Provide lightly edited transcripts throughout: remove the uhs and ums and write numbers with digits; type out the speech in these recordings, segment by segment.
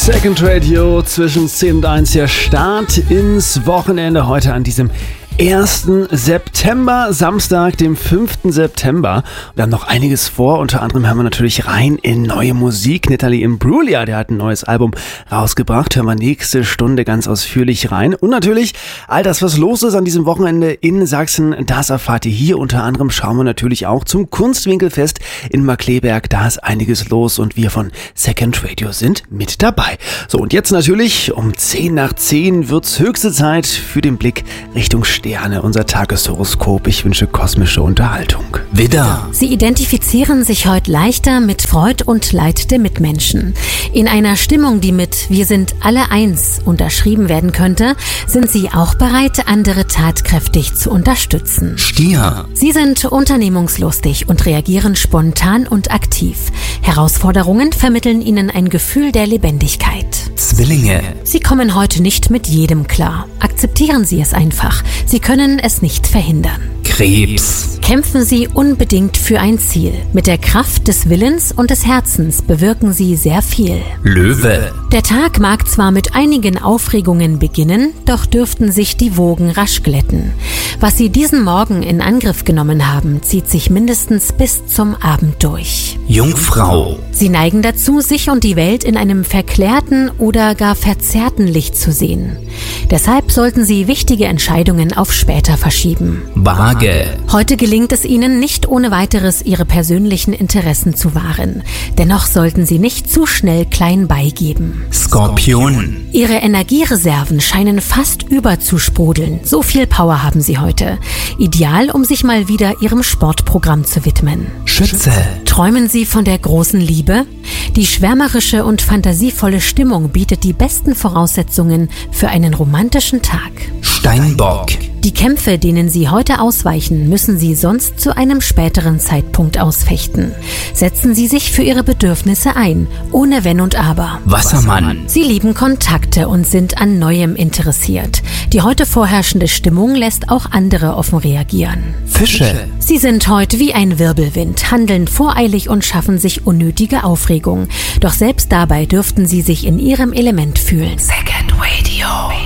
Second Radio zwischen 10 und 1, der Start ins Wochenende heute an diesem 1. September, Samstag, dem 5. September. Wir haben noch einiges vor, unter anderem hören wir natürlich rein in neue Musik. Natalie Imbruglia, der hat ein neues Album rausgebracht, hören wir nächste Stunde ganz ausführlich rein. Und natürlich all das, was los ist an diesem Wochenende in Sachsen, das erfahrt ihr hier. Unter anderem schauen wir natürlich auch zum Kunstwinkelfest in Markkleeberg, da ist einiges los und wir von Second Radio sind mit dabei. So, und jetzt natürlich um 10 nach 10 wird's höchste Zeit für den Blick Richtung Sterne, unser Tageshoroskop. Ich wünsche kosmische Unterhaltung. Widder. Sie identifizieren sich heute leichter mit Freud und Leid der Mitmenschen. In einer Stimmung, die mit "Wir sind alle eins" unterschrieben werden könnte, sind Sie auch bereit, andere tatkräftig zu unterstützen. Stier. Sie sind unternehmungslustig und reagieren spontan und aktiv. Herausforderungen vermitteln Ihnen ein Gefühl der Lebendigkeit. Zwillinge. Sie kommen heute nicht mit jedem klar. Akzeptieren Sie es einfach. Sie können es nicht verhindern. Krebs. Kämpfen Sie unbedingt für ein Ziel. Mit der Kraft des Willens und des Herzens bewirken Sie sehr viel. Löwe. Der Tag mag zwar mit einigen Aufregungen beginnen, doch dürften sich die Wogen rasch glätten. Was Sie diesen Morgen in Angriff genommen haben, zieht sich mindestens bis zum Abend durch. Jungfrau. Sie neigen dazu, sich und die Welt in einem verklärten oder gar verzerrten Licht zu sehen. Deshalb sollten Sie wichtige Entscheidungen auf später verschieben. Waage. Heute gelingt es Ihnen nicht ohne weiteres, Ihre persönlichen Interessen zu wahren. Dennoch sollten Sie nicht zu schnell klein beigeben. Skorpion. Ihre Energiereserven scheinen fast überzusprudeln. So viel Power haben Sie heute. Ideal, um sich mal wieder Ihrem Sportprogramm zu widmen. Schütze. Träumen Sie von der großen Liebe? Die schwärmerische und fantasievolle Stimmung bietet die besten Voraussetzungen für einen romantischen Tag. Steinbock. Die Kämpfe, denen Sie heute ausweichen, müssen Sie sonst zu einem späteren Zeitpunkt ausfechten. Setzen Sie sich für Ihre Bedürfnisse ein, ohne Wenn und Aber. Wassermann. Sie lieben Kontakte und sind an Neuem interessiert. Die heute vorherrschende Stimmung lässt auch andere offen reagieren. Fische. Sie sind heute wie ein Wirbelwind, handeln voreilig und schaffen sich unnötige Aufregung. Doch selbst dabei dürften Sie sich in Ihrem Element fühlen. Second Radio.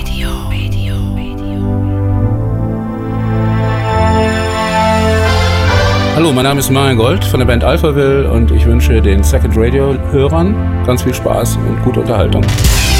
Hallo, mein Name ist Marian Gold von der Band Alphaville und ich wünsche den Second Radio Hörern ganz viel Spaß und gute Unterhaltung.